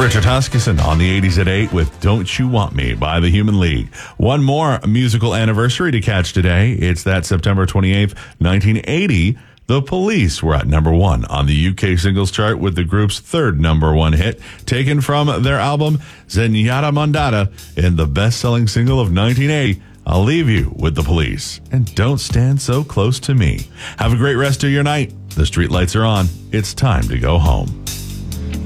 Richard Huskisson on the 80s at 8 with Don't You Want Me by the Human League. One more musical anniversary to catch today. It's that September 28th, 1980. The Police were at number 1 on the UK singles chart with the group's third number 1 hit, taken from their album Zenyatta Mondatta, and the best-selling single of 1980, I'll Leave You with the Police, and Don't Stand So Close to Me. Have a great rest of your night. The streetlights are on. It's time to go home.